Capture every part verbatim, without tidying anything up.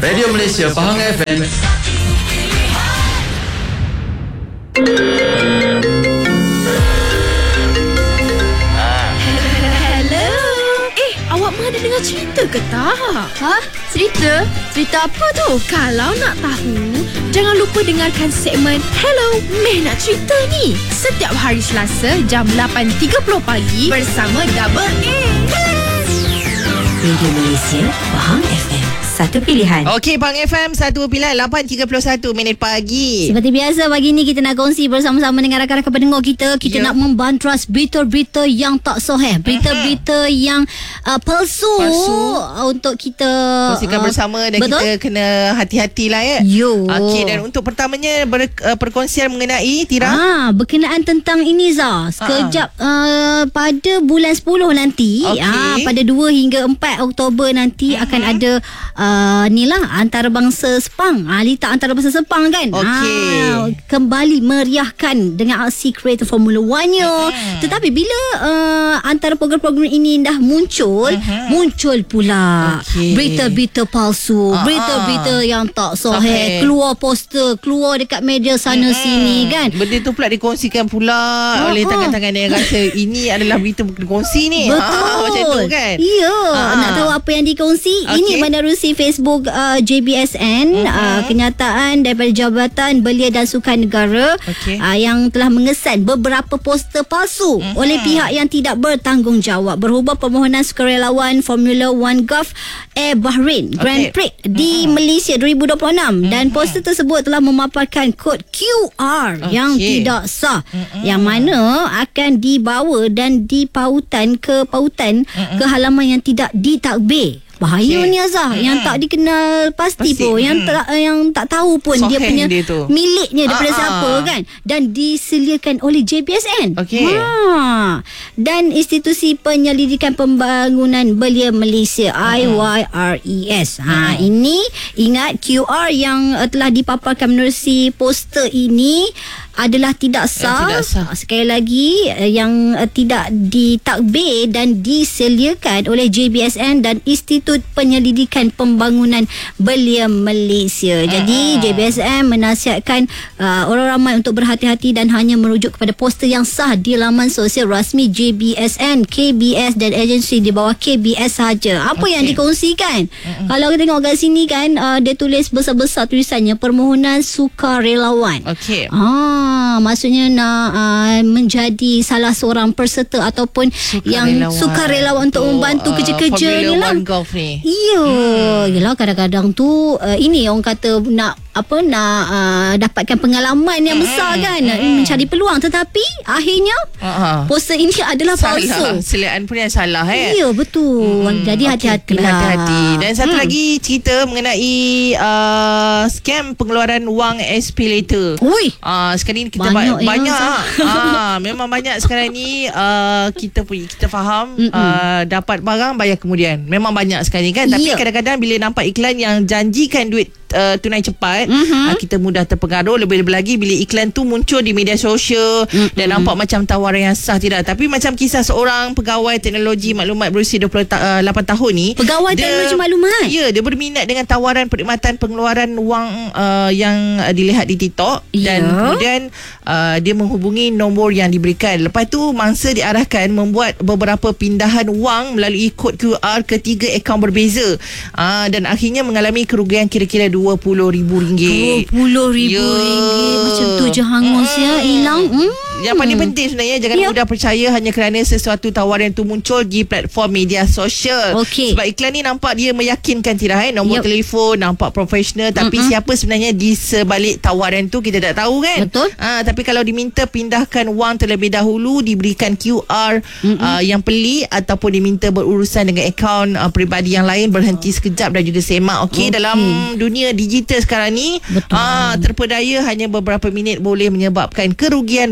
Radio Malaysia Pahang F M. Hello. Eh, awak mah ada dengar cerita ke tak? Ha? Cerita? Cerita apa tu? Kalau nak tahu, jangan lupa dengarkan segmen Hello, Meh Nak Cerita ni. Setiap hari Selasa jam lapan tiga puluh pagi bersama Double A. Radio Malaysia Pahang F M, satu pilihan. Okey, Pahang F M, satu pilihan. Lapan tiga puluh satu minit pagi. Seperti biasa, pagi ni kita nak kongsi bersama-sama dengan rakan-rakan pendengar kita. Kita Ya. nak membantras berita-berita yang tak sahih, berita-berita yang uh, palsu, Palsu. untuk kita Kongsikan uh, bersama dan betul? kita kena hati-hati lah ya. Yo. Okey, dan untuk pertamanya ber, uh, perkongsian mengenai Tira. Ah, berkenaan tentang ini Zah. Sekejap uh, pada bulan sepuluh nanti, Okey. ah pada dua hingga empat Oktober nanti uh-huh. akan ada uh, ni lah antarabangsa Sepang. Ah litak antarabangsa Sepang kan. Okey. Ah, kembali meriahkan dengan aksi kereta Formula One-nya. Uh-huh. Tetapi bila uh, antara program-program ini dah muncul, uh-huh. muncul pula Okey. berita-berita palsu, Uh-huh. berita-berita yang tak sahih, Sahih. keluar poster, keluar dekat media sana sini kan. Benda tu pula dikongsikan pula Oh, oleh oh. tangan-tangan yang rasa ini adalah berita dikongsi ni. Betul. Ha, macam tu kan. Ya. Ha. Nak tahu apa yang dikongsi? Okey. Ini menerusi Facebook uh, J B S N, Uh-huh. uh, kenyataan daripada Jabatan Belia dan Sukan Negara Okey. uh, yang telah mengesan beberapa poster palsu Uh-huh. oleh pihak yang tidak bertanggungjawab berhubung permohonan sukarelawan Formula One Gulf Air Bahrain Grand Okey. Prix di Malaysia dua ribu dua puluh enam, dan poster tersebut telah memaparkan kod Q R yang Okey. tidak sah, yang mana akan dibawa dan dipautan ke pautan ke halaman yang tidak ditakbir. Bahaya Okey. ni Azah, yang tak dikenal pasti, Pasti. pun, yang Mm. tak, yang tak tahu pun dia Sahih punya dia tu. miliknya daripada Ah, siapa ah. kan, dan disediakan oleh J B S N. Okey. Ha. Dan institusi penyelidikan pembangunan belia Malaysia I Y R E S. Ha, ini ingat Q R yang uh, telah dipaparkan menerusi poster ini adalah tidak sah. tidak sah. Sekali lagi uh, yang uh, tidak ditakbir dan disediakan oleh J B S N dan Institut Penyelidikan Pembangunan Belia Malaysia. Jadi J B S N menasihatkan uh, orang ramai untuk berhati-hati dan hanya merujuk kepada poster yang sah di laman sosial rasmi J B S N, K B S dan agensi di bawah K B S sahaja. Apa Okey. yang dikongsikan? Kalau kita tengok kat sini kan, uh, dia tulis besar-besar tulisannya permohonan sukarelawan. Okey. Ah, maksudnya nak uh, menjadi salah seorang peserta ataupun yang sukarelawan untuk membantu uh, kerja-kerja ni Formula lah. One Golf ni. Ya, hmm. Yelah kadang-kadang tu uh, ini orang kata nak apa nak uh, dapatkan pengalaman yang besar kan, hmm. mencari peluang, tetapi akhirnya Uh-huh. poster ini adalah palsu. Salah. Seliaan pun yang salah eh. Ya, betul. Hmm, Jadi okey, hati-hati kena lah. hati-hati. Dan satu Hmm. lagi cerita mengenai uh, scam pengeluaran wang S P later. Ui. Ah, sekarang ni kita Banyak ba- ya, banyak Zah. ah, memang banyak sekarang ni uh, kita punya kita faham uh, dapat barang bayar kemudian. Memang banyak sekarang ni kan, tapi Ya. kadang-kadang bila nampak iklan yang janjikan duit uh, tunai cepat, Mhm. uh, kita mudah terpengaruh. Lebih-lebih lagi bila iklan tu muncul di media sosial dan nampak macam tawaran yang sah tidak. Tapi macam kisah seorang pegawai teknologi maklumat berusia dua puluh lapan tahun ni, Pegawai dia- teknologi maklumat. Ya, dia berminat dengan tawaran perkhidmatan pengeluaran wang uh, yang uh, dilihat di TikTok, dan Ya. kemudian uh, dia menghubungi nombor yang diberikan. Lepas tu mangsa diarahkan membuat beberapa pindahan wang melalui kod Q R ke tiga akaun berbeza, uh, dan akhirnya mengalami kerugian kira-kira dua puluh ribu ringgit. dua puluh ribu Ya. ringgit. Macam tu je hangus Mm. ya, hilang. Hmm. Yang paling penting sebenarnya, jangan Ya. mudah percaya hanya kerana sesuatu tawaran itu muncul di platform media sosial. Okey. Sebab iklan ni nampak dia meyakinkan tidak, eh? Nombor Yep. telefon nampak profesional, tapi Mm-mm. siapa sebenarnya di sebalik tawaran tu kita tak tahu kan. Betul. Ah, tapi kalau diminta pindahkan wang terlebih dahulu, diberikan Q R uh, yang pelik, ataupun diminta berurusan dengan akaun uh, peribadi yang lain, berhenti sekejap dan juga semak. Okey, Okey. dalam dunia digital sekarang ni, Betul. ah, terpedaya hanya beberapa minit boleh menyebabkan kerugian berpuluh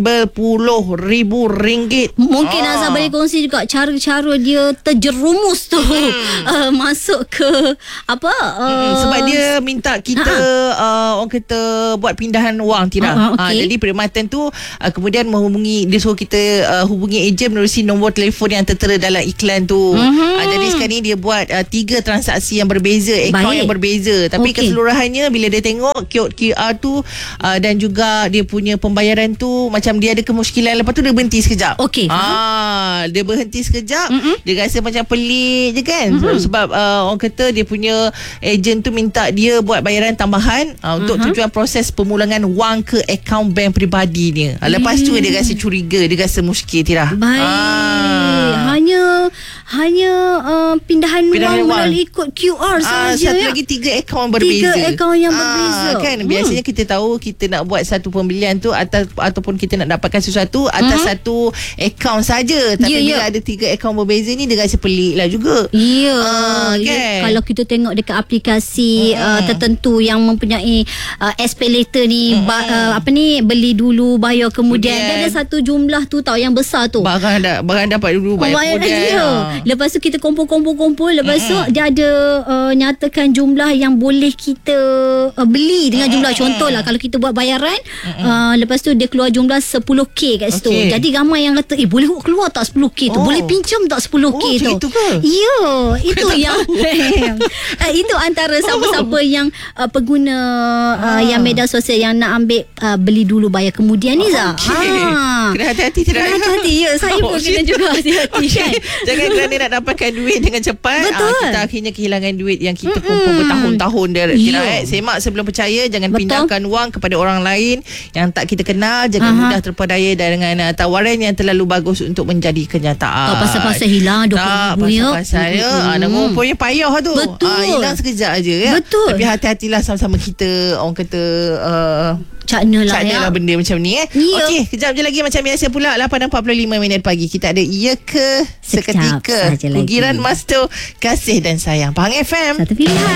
puluh ribu ringgit. Mungkin Ah. Azhar boleh kongsi juga cara-cara dia terjerumus tu hmm. uh, masuk ke apa uh, Hmm, sebab dia minta kita uh, orang kata buat pindahan wang Tira. Uh-huh, okay. uh, jadi perkhidmatan tu uh, kemudian menghubungi, dia suruh kita uh, hubungi ejen menerusi nombor telefon yang tertera dalam iklan tu. Uh-huh. Uh, jadi sekarang ni dia buat uh, tiga transaksi yang berbeza, akaun Baik. yang berbeza. Tapi Okay. keseluruhannya bila dia tengok kod Q R tu uh, dan juga dia punya pembayaran tu macam dia ada kemuskilan, lepas tu dia berhenti sekejap. Okey, Ah, dia berhenti sekejap. Mm-mm. Dia rasa macam pelik je kan. Mm-hmm. Sebab uh, orang kata dia punya ejen tu minta dia buat bayaran tambahan uh, untuk Mm-hmm. tujuan proses pemulangan wang ke akaun bank peribadi dia. Uh, lepas tu dia rasa curiga, dia rasa muskil Tira. baik Ah. hanya hanya uh, pindahan, Pindahan wang wang. melalui kod Q R Ah, sahaja satu ya. lagi tiga akaun berbeza. Tiga akaun yang Ah, berbeza. kan biasanya kita tahu kita nak buat satu pembelian tu atas ataupun kita nak dapatkan sesuatu atas Mhm. satu akaun saja. Tapi Ya, ya. bila ada tiga akaun berbeza ni dia rasa pelik lah juga. Ya, Ah, ya, kan? kalau kita tengok dekat aplikasi Mm-mm. uh, tertentu yang mempunyai uh, SPayLater ni, ba, uh, apa ni, beli dulu bayar kemudian. Kemudian. Dia ada satu jumlah tu tau yang besar tu. Barang dah barang dapat dulu Oh, bayar bayar kemudian. dia. Ah. Lepas tu kita kumpul-kumpul-kumpul. Lepas tu dia ada uh, nyatakan jumlah yang boleh kita uh, beli dengan jumlah. Contohlah kalau kita buat bayaran, uh, lepas tu dia keluar jumlah sepuluh K kat situ. Okey. Jadi ramai yang kata, eh boleh keluar tak sepuluh K tu? Oh. Boleh pinjam tak sepuluh K Oh, tu? macam itu ke? Ya, itu yang uh, itu antara siapa-siapa yang uh, pengguna uh, Ah. yang media sosial yang nak ambil uh, beli dulu bayar kemudian ni Zah. Okey. Ah. Kena hati-hati tidak. Kena hati-hati, ya. Saya pun kena shit. juga hati-hati, Okey. kan? Jangan kerana nak dapatkan duit dengan cepat, Betul. ah, kita akhirnya kehilangan duit yang kita kumpul bertahun-tahun dia. Ya. Tidak, eh. Semak sebelum percaya, jangan Betul. pindahkan wang kepada orang lain yang tak kita kenal. Jangan Aha. mudah terpedaya dengan uh, tawaran yang terlalu bagus untuk menjadi kenyataan. Tak pasal-pasal hilang dua puluh Tak ribu ya. pasal-pasal ya. Mm-mm. Ah, nak ngumpulnya payah tu. Betul. Ah, hilang sekejap aja ya. Betul. Tapi hati-hatilah sama-sama kita, orang kata uh, Cakna lah Cakna ya. lah benda macam ni eh. Ya. Okey, kejap je lagi macam biasa pula lapan empat puluh lima minit pagi. Kita ada Iya Ke Sekejap Seketika. saja lagi. Ugiran Mas tu Kasih dan Sayang. Pahang F M. Satu pilihan.